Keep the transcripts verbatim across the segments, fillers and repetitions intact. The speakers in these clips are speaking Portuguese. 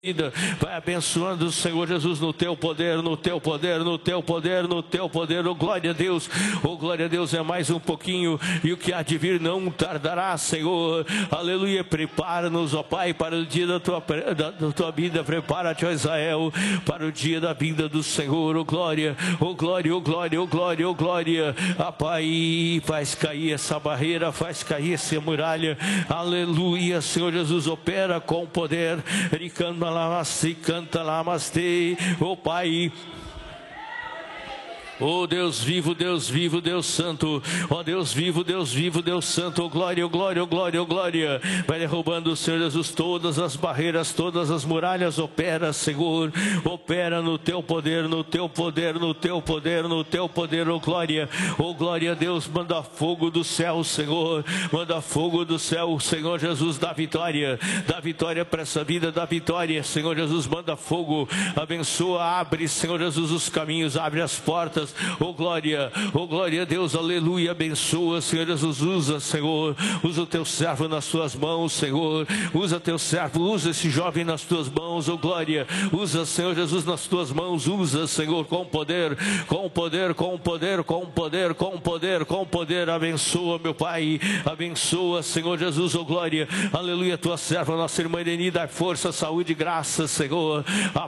vai abençoando, Senhor Jesus, no teu poder, no teu poder, no teu poder, no teu poder, oh glória a Deus, oh glória a Deus, é mais um pouquinho, e o que há de vir não tardará, Senhor, aleluia, prepara-nos, ó Pai, para o dia da tua, da, da tua vida, prepara-te, ó Israel, para o dia da vinda do Senhor, oh glória, oh glória, oh glória, oh glória, oh glória, ah Pai, faz cair essa barreira, faz cair essa muralha, aleluia, Senhor Jesus, opera com poder, ricando Lamasti, canta Lamasti, oh Pai. Oh Deus vivo, Deus vivo, Deus santo, ó Deus vivo, Deus vivo, Deus santo, oh glória, oh glória, oh glória, oh glória, vai derrubando, Senhor Jesus, todas as barreiras, todas as muralhas, opera, Senhor, opera no teu poder, no teu poder, no teu poder, no teu poder, oh glória, oh glória a Deus, manda fogo do céu, Senhor, manda fogo do céu, Senhor Jesus, dá vitória, dá vitória para essa vida, dá vitória, Senhor Jesus, manda fogo, abençoa, abre, Senhor Jesus, os caminhos, abre as portas, oh glória, oh glória a Deus, aleluia, abençoa, Senhor Jesus, usa, Senhor, usa o teu servo nas tuas mãos, Senhor, usa teu servo, usa esse jovem nas tuas mãos, oh glória, usa, Senhor Jesus, nas tuas mãos, usa, Senhor, com poder, com poder, com poder, com poder, com poder, com poder, abençoa, meu Pai, abençoa, Senhor Jesus, oh glória, aleluia, tua serva, nossa irmã Irene, dá força, saúde, graça, Senhor, ah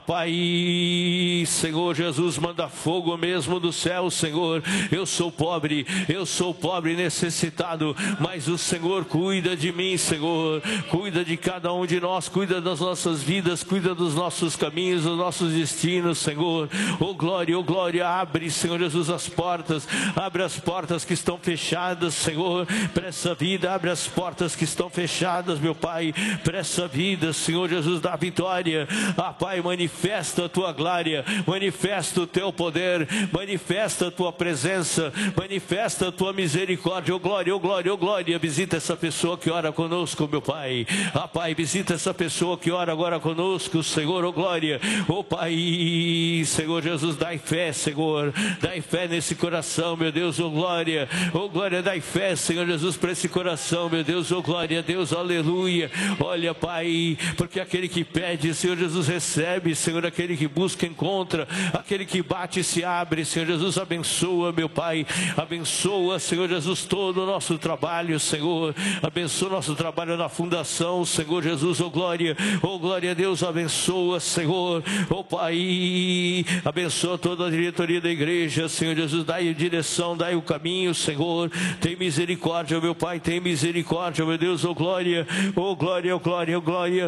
Pai, Senhor Jesus, manda fogo mesmo do céu, Senhor, eu sou pobre, eu sou pobre e necessitado, mas o Senhor cuida de mim, Senhor, cuida de cada um de nós, cuida das nossas vidas, cuida dos nossos caminhos, dos nossos destinos, Senhor, oh glória, oh glória, abre, Senhor Jesus, as portas, abre as portas que estão fechadas, Senhor, para essa vida, abre as portas que estão fechadas, meu Pai, para essa vida, Senhor Jesus, dá vitória, ah Pai, manifesta a tua glória, manifesta o teu poder, manifesta Manifesta a tua presença, manifesta a tua misericórdia, oh glória, oh glória, oh glória, visita essa pessoa que ora conosco, meu Pai, ah Pai, visita essa pessoa que ora agora conosco, Senhor, oh glória, oh Pai, Senhor Jesus, dai fé, Senhor, dai fé nesse coração, meu Deus, oh glória, oh glória, dai fé, Senhor Jesus, para esse coração, meu Deus, oh glória a Deus, aleluia, olha, Pai, porque aquele que pede, Senhor Jesus, recebe, Senhor, aquele que busca, encontra, aquele que bate, se abre, Senhor Jesus, abençoa, meu Pai, abençoa, Senhor Jesus, todo o nosso trabalho, Senhor, abençoa nosso trabalho na fundação, Senhor Jesus, oh glória, oh glória a Deus, abençoa, Senhor, oh Pai, abençoa toda a diretoria da igreja, Senhor Jesus, dai direção, dai o caminho, Senhor, tem misericórdia, meu Pai, tem misericórdia, meu Deus, oh glória, oh glória, oh glória, oh glória.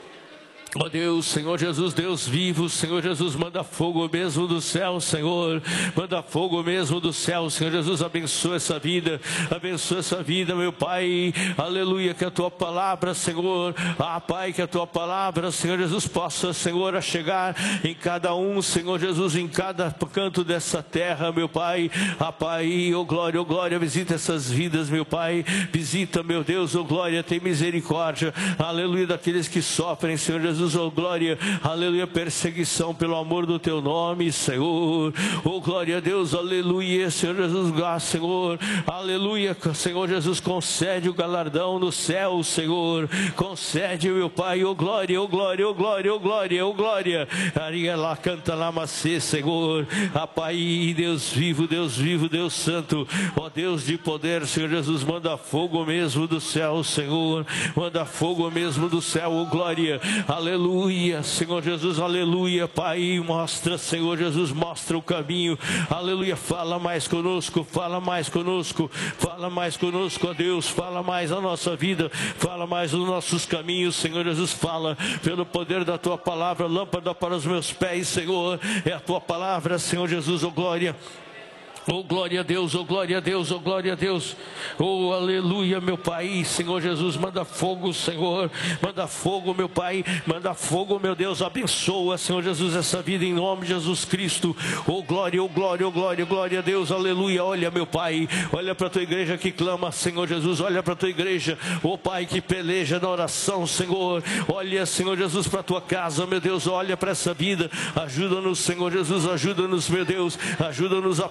Ó oh Deus, Senhor Jesus, Deus vivo, Senhor Jesus, manda fogo mesmo do céu, Senhor, manda fogo mesmo do céu, Senhor Jesus, abençoa essa vida, abençoa essa vida, meu Pai, aleluia, que a tua palavra, Senhor, ah Pai, que a tua palavra, Senhor Jesus, possa, Senhor, a chegar em cada um, Senhor Jesus, em cada canto dessa terra, meu Pai, ah Pai, oh glória, oh glória, visita essas vidas, meu Pai, visita, meu Deus, oh glória, tem misericórdia, aleluia, daqueles que sofrem, Senhor Jesus, oh glória, aleluia, perseguição pelo amor do teu nome, Senhor, oh glória a Deus, aleluia, Senhor Jesus, Senhor, aleluia, Senhor Jesus, concede o galardão no céu, Senhor, concede, meu Pai, oh glória, oh glória, oh glória, oh glória, oh glória, aria lá, canta lá, macê, Senhor, ah Pai, Deus vivo, Deus vivo, Deus santo, ó Deus de poder, Senhor Jesus, manda fogo mesmo do céu, Senhor, manda fogo mesmo do céu, oh glória, aleluia, aleluia, Senhor Jesus, aleluia, Pai, mostra, Senhor Jesus, mostra o caminho, aleluia, fala mais conosco, fala mais conosco, fala mais conosco, ó Deus, fala mais a nossa vida, fala mais os nossos caminhos, Senhor Jesus, fala pelo poder da tua palavra, lâmpada para os meus pés, Senhor, é a tua palavra, Senhor Jesus, oh glória. Oh glória a Deus, oh glória a Deus, oh glória a Deus, oh aleluia, meu Pai, Senhor Jesus, manda fogo, Senhor, manda fogo, meu Pai, manda fogo, meu Deus, abençoa, Senhor Jesus, essa vida em nome de Jesus Cristo, oh glória, oh glória, oh glória, glória a Deus, aleluia, olha, meu Pai, olha para a tua igreja que clama, Senhor Jesus, olha para a tua igreja, oh Pai, que peleja na oração, Senhor, olha, Senhor Jesus, para a tua casa, meu Deus, olha para essa vida, ajuda-nos, Senhor Jesus, ajuda-nos, meu Deus, ajuda-nos a fazer a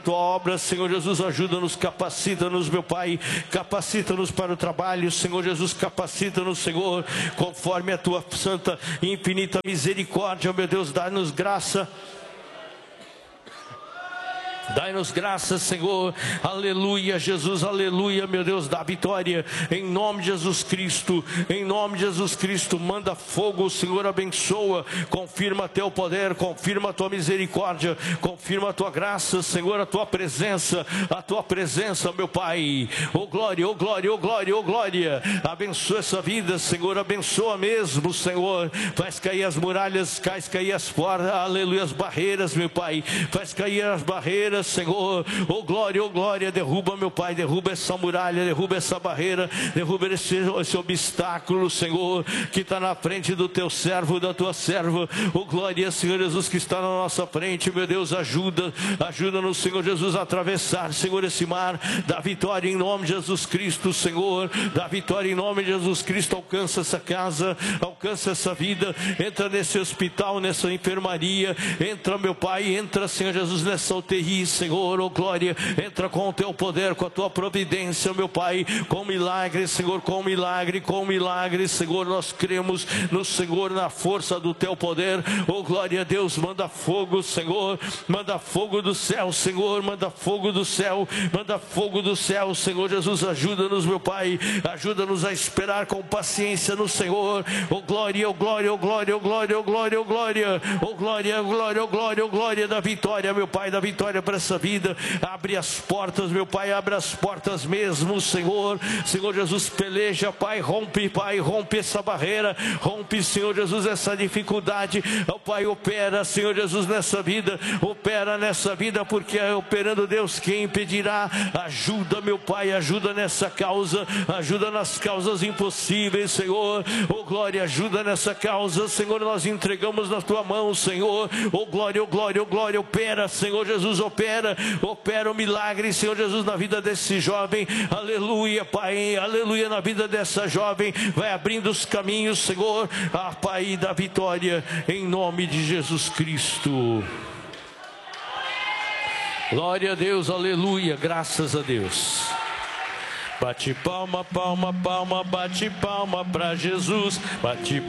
tua obra, Senhor Jesus, ajuda-nos, capacita-nos, meu Pai, capacita-nos para o trabalho, Senhor Jesus, capacita-nos, Senhor, conforme a tua santa e infinita misericórdia, meu Deus, dá-nos graça. Dai-nos graças, Senhor, aleluia, Jesus, aleluia, meu Deus, dá vitória, em nome de Jesus Cristo, em nome de Jesus Cristo, manda fogo, Senhor, abençoa, confirma teu poder, confirma a tua misericórdia, confirma a tua graça, Senhor, a tua presença, a tua presença, meu Pai, oh glória, oh glória, oh glória, oh glória, abençoa essa vida, Senhor, abençoa mesmo, Senhor, faz cair as muralhas, faz cair as portas, aleluia, as barreiras, meu Pai, faz cair as barreiras, Senhor, oh glória, oh glória, derruba, meu Pai, derruba essa muralha, derruba essa barreira, derruba esse, esse obstáculo, Senhor, que está na frente do teu servo, da tua serva, oh glória, Senhor Jesus, que está na nossa frente, meu Deus, ajuda, ajuda-nos, Senhor Jesus, a atravessar, Senhor, esse mar, dá vitória em nome de Jesus Cristo, Senhor, dá vitória em nome de Jesus Cristo, alcança essa casa, alcança essa vida, entra nesse hospital, nessa enfermaria, entra, meu Pai, entra, Senhor Jesus, nessa U T I, Senhor, oh glória, entra com o teu poder, com a tua providência, meu Pai, com milagre, Senhor, com milagre, com milagre, Senhor, nós cremos no Senhor, na força do teu poder, oh glória a Deus, manda fogo, Senhor, manda fogo do céu, Senhor, manda fogo do céu, manda fogo do céu, Senhor Jesus, ajuda-nos, meu Pai, ajuda-nos a esperar com paciência no Senhor, oh glória, oh glória, oh glória, oh glória, oh glória, oh glória, oh glória, oh glória, oh glória, oh glória da vitória, meu Pai, da vitória para essa vida, abre as portas, meu Pai, abre as portas mesmo, Senhor, Senhor Jesus, peleja, Pai, rompe, Pai, rompe essa barreira, rompe, Senhor Jesus, essa dificuldade, oh Pai, opera, Senhor Jesus, nessa vida, opera nessa vida, porque é operando, Deus, quem impedirá, ajuda, meu Pai, ajuda nessa causa, ajuda nas causas impossíveis, Senhor, oh glória, ajuda nessa causa, Senhor, nós entregamos na tua mão, Senhor, oh glória, oh glória, oh glória, opera, Senhor Jesus, opera, Opera, opera o milagre, Senhor Jesus, na vida desse jovem, aleluia, Pai, aleluia, na vida dessa jovem, vai abrindo os caminhos, Senhor, a Pai da vitória, em nome de Jesus Cristo. Glória a Deus, aleluia, graças a Deus. Bate palma, palma, palma, bate palma para Jesus, bate